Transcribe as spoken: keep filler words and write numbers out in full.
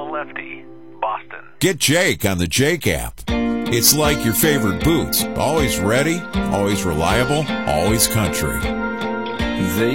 Lefty, Boston. Get Jake on the Jake app. It's like your favorite boots. Always ready, always reliable, always country. They